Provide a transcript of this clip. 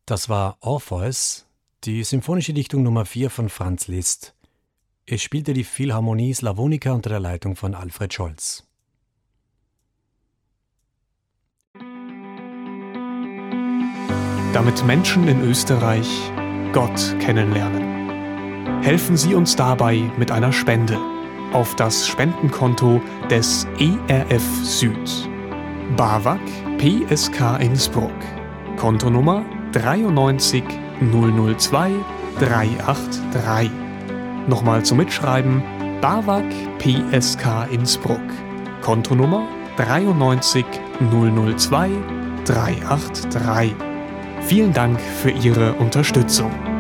Das war Orpheus, die Symphonische Dichtung Nummer 4 von Franz Liszt. Es spielte die Philharmonie Slavonica unter der Leitung von Alfred Scholz. Damit Menschen in Österreich Gott kennenlernen. Helfen Sie uns dabei mit einer Spende auf das Spendenkonto des ERF Süd. BAWAG PSK Innsbruck. Kontonummer 93 002 383. Nochmal zum Mitschreiben: BAWAG PSK Innsbruck. Kontonummer 93 002 383. Vielen Dank für Ihre Unterstützung.